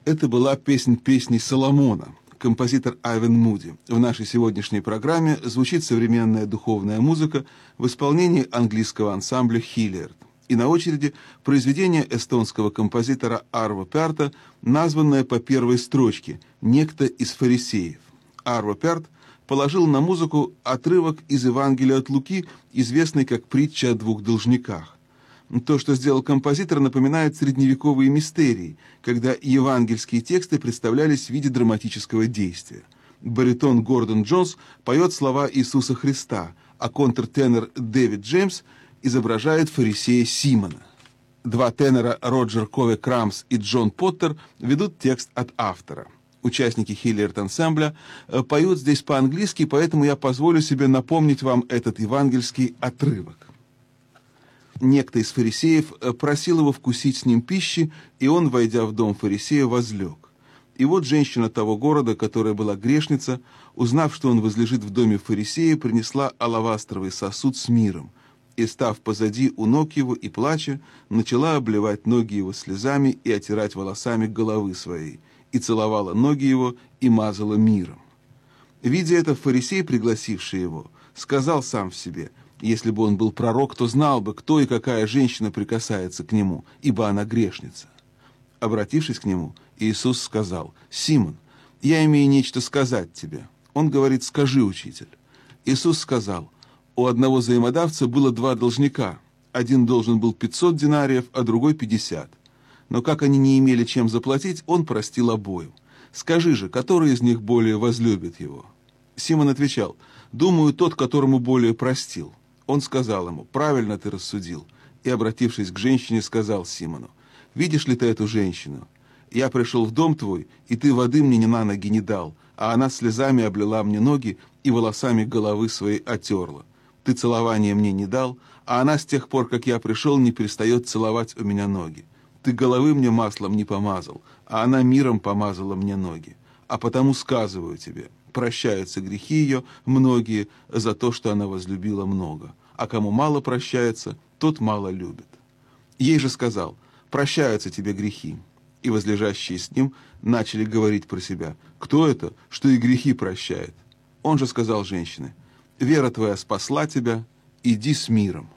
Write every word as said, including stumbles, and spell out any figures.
Это была «Песнь песней Соломона», композитор Айвен Муди. В нашей сегодняшней программе звучит современная духовная музыка в исполнении английского ансамбля «Хиллиард». И на очереди произведение эстонского композитора Арво Пярта, названное по первой строчке «Некто из фарисеев». Арво Пярт положил на музыку отрывок из Евангелия от Луки, известный как «Притча о двух должниках». То, что сделал композитор, напоминает средневековые мистерии, когда евангельские тексты представлялись в виде драматического действия. Баритон Гордон Джонс поет слова Иисуса Христа, а контртенор Дэвид Джеймс изображает фарисея Симона. Два тенора Роджер Кове Крамс и Джон Поттер ведут текст от автора. Участники Хиллиард ансамбля поют здесь по-английски, поэтому я позволю себе напомнить вам этот евангельский отрывок. Некто из фарисеев просил его вкусить с ним пищи, и он, войдя в дом фарисея, возлег. И вот женщина того города, которая была грешница, узнав, что он возлежит в доме фарисея, принесла алавастровый сосуд с миром, и, став позади у ног его и плача, начала обливать ноги его слезами и отирать волосами головы своей, и целовала ноги его и мазала миром. Видя это, фарисей, пригласивший его, сказал сам в себе: если бы он был пророк, то знал бы, кто и какая женщина прикасается к нему, ибо она грешница. Обратившись к нему, Иисус сказал: «Симон, я имею нечто сказать тебе». Он говорит: «Скажи, учитель». Иисус сказал: у одного взаимодавца было два должника. Один должен был пятьсот динариев, а другой пятьдесят. Но как они не имели чем заплатить, он простил обоим. Скажи же, который из них более возлюбит его? Симон отвечал: думаю, тот, которому более простил. Он сказал ему: правильно ты рассудил. И, обратившись к женщине, сказал Симону: видишь ли ты эту женщину? Я пришел в дом твой, и ты воды мне ни на ноги не дал, а она слезами облила мне ноги и волосами головы своей отерла. Ты целования мне не дал, а она с тех пор, как я пришел, не перестает целовать у меня ноги. Ты головы мне маслом не помазал, а она миром помазала мне ноги. А потому сказываю тебе: прощаются грехи ее, многие, за то, что она возлюбила много. А кому мало прощается, тот мало любит. Ей же сказал: прощаются тебе грехи. И возлежащие с ним начали говорить про себя: кто это, что и грехи прощает? Он же сказал женщине: вера твоя спасла тебя, иди с миром.